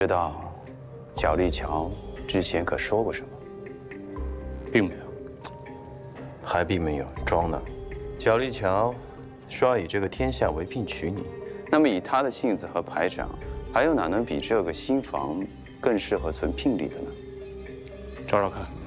知道角力桥之前可说过什么？ 并没有。 还并没有，装的。角力桥说要以这个天下为聘娶你，那么以他的性子和排场，还有哪能比这个新房更适合存聘礼的呢？ 找找看。